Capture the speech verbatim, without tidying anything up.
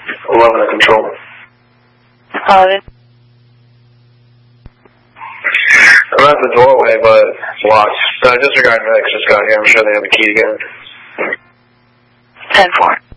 eleven to control. eleven. I'm at the doorway, but it's locked. Uh, disregard Mix just got here. I'm sure they have a key again. ten four.